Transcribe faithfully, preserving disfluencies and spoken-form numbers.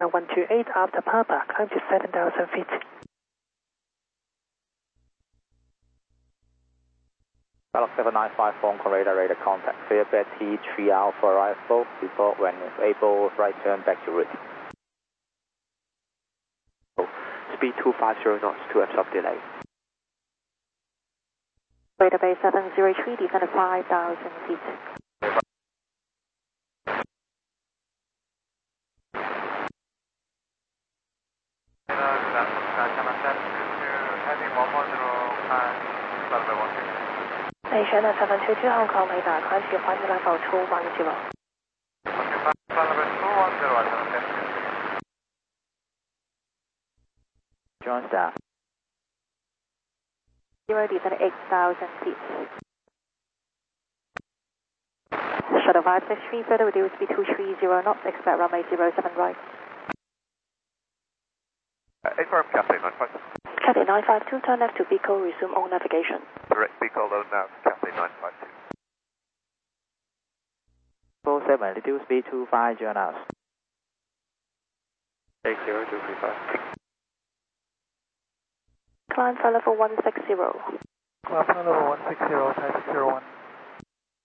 one two eight after Papa, climb to seven thousand feet. Dialog seven nine five phone call radar radar contact. Fairbaird T three Alpha arrival. Report when able, right turn back to route. Speed two five zero knots, two Fs of delay. Radar base seven zero three, descend five thousand feet. China seven two two Hong Kong radar, climb to final level two one zero. Join staff. Zero, descend eight thousand feet. Shuttle five six three, further reduce speed two three zero knots, expect runway zero seven right. Uh, Affirm Cathay nine five. Cathay nine five two, turn left to Pico, resume on navigation. Direct Pico low now, Cathay nine five two. four seven, reduce speed two five zero knots. eight zero two three five. Climb for level one six zero. Climb for level one six zero, type zero one.